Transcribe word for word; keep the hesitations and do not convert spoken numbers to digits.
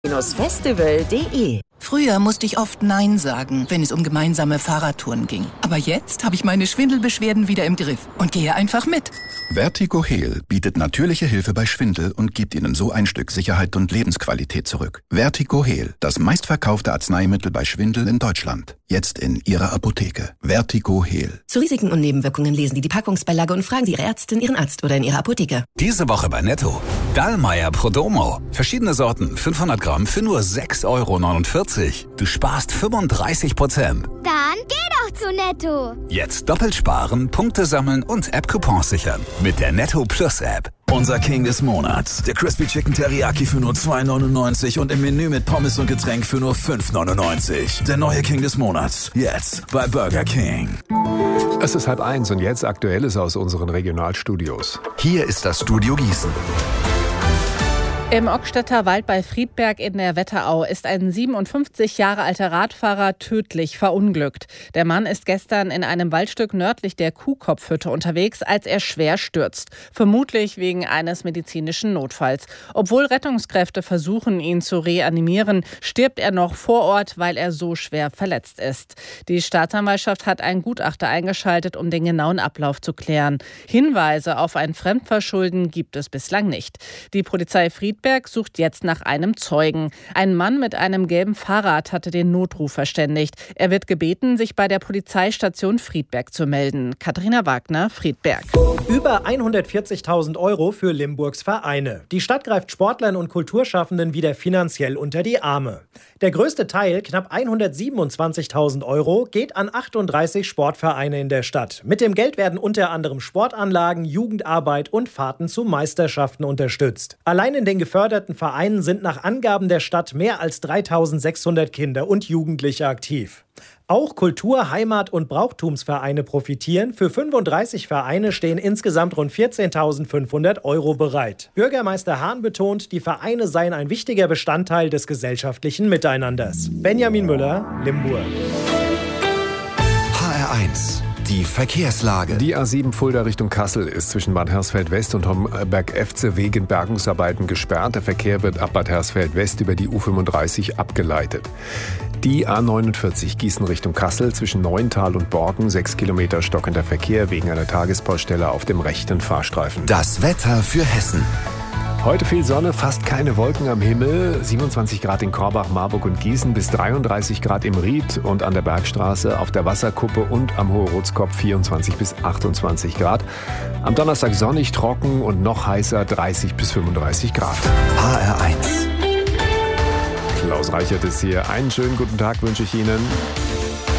festival punkt de. Früher musste ich oft Nein sagen, wenn es um gemeinsame Fahrradtouren ging. Aber jetzt habe ich meine Schwindelbeschwerden wieder im Griff und gehe einfach mit. Vertigo Heal bietet natürliche Hilfe bei Schwindel und gibt Ihnen so ein Stück Sicherheit und Lebensqualität zurück. Vertigo Heal, das meistverkaufte Arzneimittel bei Schwindel in Deutschland. Jetzt in Ihrer Apotheke. Vertigo Heal. Zu Risiken und Nebenwirkungen lesen Sie die Packungsbeilage und fragen Sie Ihre Ärztin, Ihren Arzt oder in Ihrer Apotheke. Diese Woche bei Netto. Dallmayr Prodomo. Verschiedene Sorten, fünfhundert Gramm für nur sechs Euro neunundvierzig. Du sparst fünfunddreißig Prozent. Dann geh doch zu Netto. Jetzt doppelt sparen, Punkte sammeln und App-Coupons sichern. Mit der Netto Plus App. Unser King des Monats. Der Crispy Chicken Teriyaki für nur zwei neunundneunzig und im Menü mit Pommes und Getränk für nur fünf neunundneunzig. Der neue King des Monats. Jetzt bei Burger King. Es ist halb eins und jetzt Aktuelles aus unseren Regionalstudios. Hier ist das Studio Gießen. Im Ockstädter Wald bei Friedberg in der Wetterau ist ein siebenundfünfzig Jahre alter Radfahrer tödlich verunglückt. Der Mann ist gestern in einem Waldstück nördlich der Kuhkopfhütte unterwegs, als er schwer stürzt. Vermutlich wegen eines medizinischen Notfalls. Obwohl Rettungskräfte versuchen, ihn zu reanimieren, stirbt er noch vor Ort, weil er so schwer verletzt ist. Die Staatsanwaltschaft hat einen Gutachter eingeschaltet, um den genauen Ablauf zu klären. Hinweise auf ein Fremdverschulden gibt es bislang nicht. Die Polizei Friedberg sucht jetzt nach einem Zeugen. Ein Mann mit einem gelben Fahrrad hatte den Notruf verständigt. Er wird gebeten, sich bei der Polizeistation Friedberg zu melden. Katharina Wagner, Friedberg. Über hundertvierzigtausend Euro für Limburgs Vereine. Die Stadt greift Sportlern und Kulturschaffenden wieder finanziell unter die Arme. Der größte Teil, knapp hundertsiebenundzwanzigtausend Euro, geht an achtunddreißig Sportvereine in der Stadt. Mit dem Geld werden unter anderem Sportanlagen, Jugendarbeit und Fahrten zu Meisterschaften unterstützt. Allein in den geförderten Vereinen sind nach Angaben der Stadt mehr als dreitausendsechshundert Kinder und Jugendliche aktiv. Auch Kultur-, Heimat- und Brauchtumsvereine profitieren. Für fünfunddreißig Vereine stehen insgesamt rund vierzehntausendfünfhundert Euro bereit. Bürgermeister Hahn betont, die Vereine seien ein wichtiger Bestandteil des gesellschaftlichen Miteinanders. Benjamin Müller, Limburg. H R eins. Die Verkehrslage. Die A sieben Fulda Richtung Kassel ist zwischen Bad Hersfeld West und Homberg-Efze wegen Bergungsarbeiten gesperrt. Der Verkehr wird ab Bad Hersfeld West über die U fünfunddreißig abgeleitet. Die A neunundvierzig Gießen Richtung Kassel zwischen Neuental und Borken, sechs Kilometer stockender Verkehr wegen einer Tagespoststelle auf dem rechten Fahrstreifen. Das Wetter für Hessen. Heute viel Sonne, fast keine Wolken am Himmel. siebenundzwanzig Grad in Korbach, Marburg und Gießen bis dreiunddreißig Grad im Ried und an der Bergstraße, auf der Wasserkuppe und am Hohe-Rotskopf vierundzwanzig bis achtundzwanzig Grad. Am Donnerstag sonnig, trocken und noch heißer dreißig bis fünfunddreißig Grad. H R eins. Klaus Reichert ist hier. Einen schönen guten Tag wünsche ich Ihnen.